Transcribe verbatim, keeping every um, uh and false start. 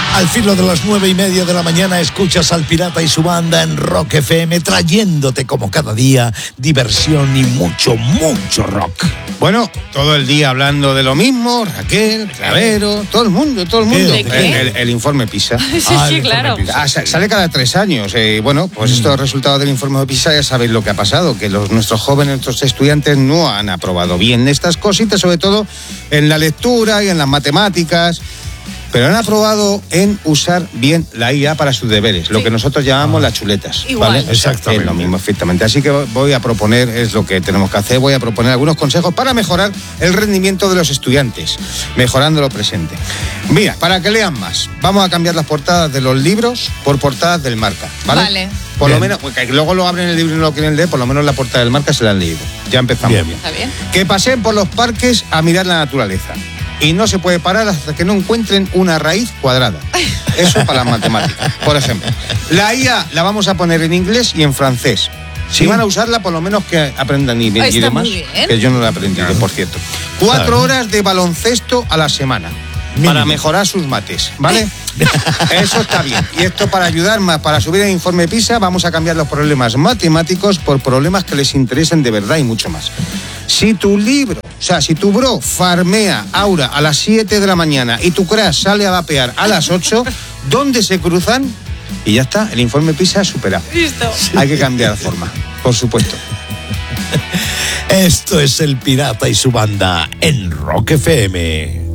Al filo de las nueve y media de la mañana escuchas al Pirata y su banda en Rock F M, trayéndote como cada día diversión y mucho, mucho rock. Bueno, todo el día hablando de lo mismo, Raquel, Clavero, todo el mundo, todo el mundo. ¿De qué? El, el, el informe PISA. Sí, Ah, sí, el claro. informe PISA. Ah, sale cada tres años. Eh, bueno, pues estos resultados del informe de PISA ya sabéis lo que ha pasado, que los, nuestros jóvenes, nuestros estudiantes no han aprobado bien estas cositas, sobre todo en la lectura y en las matemáticas. Pero han aprobado en usar bien la I A para sus deberes, lo que nosotros llamamos las chuletas. Igual. ¿vale? Exactamente. Es lo mismo, efectivamente. Así que voy a proponer, es lo que tenemos que hacer, voy a proponer algunos consejos para mejorar el rendimiento de los estudiantes, mejorando lo presente. Mira, para que lean más, vamos a cambiar las portadas de los libros por portadas del Marca, ¿vale? Vale. Por lo Bien. menos, porque luego lo abren el libro y no lo quieren leer, por lo menos la portada del Marca se la han leído. Ya empezamos Bien. bien. ¿Está bien? Que paseen por los parques a mirar la naturaleza. Y no se puede parar hasta que no encuentren una raíz cuadrada. Eso para las matemáticas. Por ejemplo, la I A la vamos a poner en inglés y en francés. Si Sí. van a usarla, por lo menos que aprendan Está idiomas. muy bien. Que yo no la he aprendido, por cierto. Cuatro Claro. horas de baloncesto a la semana. Mínimo. Para mejorar sus mates, ¿vale? Eso está bien. Y esto para ayudar más, para subir el informe PISA, vamos a cambiar los problemas matemáticos por problemas que les interesen de verdad y mucho más. Si tu libro, o sea, si tu bro farmea Aura a las siete de la mañana y tu crash sale a vapear a las ocho, ¿dónde se cruzan? Y ya está, el informe PISA superado. Listo. Hay que cambiar la forma, por supuesto. Esto es el Pirata y su banda en Rock F M.